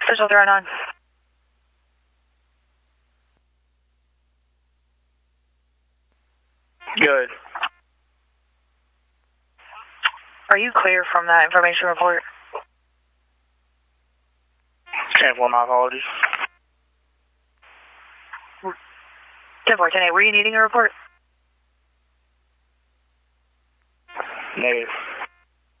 Official 309. Good. Are you clear from that information report? 10-4, my apologies. 10-4, 10-8, were you needing a report? Negative.